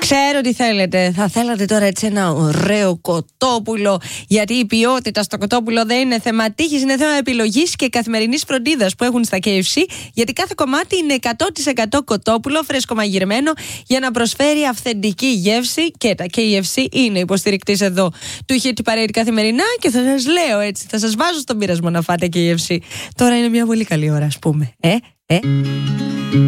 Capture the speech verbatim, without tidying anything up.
Ξέρω τι θέλετε. Θα θέλατε τώρα έτσι ένα ωραίο κοτόπουλο, γιατί η ποιότητα στο κοτόπουλο δεν είναι θέμα τύχης, είναι θέμα επιλογής και καθημερινής φροντίδας που έχουν στα κέι εφ σι, γιατί κάθε κομμάτι είναι εκατό τοις εκατό κοτόπουλο, φρεσκομαγειρεμένο, για να προσφέρει αυθεντική γεύση. Και τα κέι εφ σι είναι υποστηρικτής εδώ του Hit Parade καθημερινά, και θα σας λέω έτσι, θα σας βάζω στον πειρασμό να φάτε κέι εφ σι. Τώρα είναι μια πολύ καλή ώρα, ας πούμε. Ε, ε.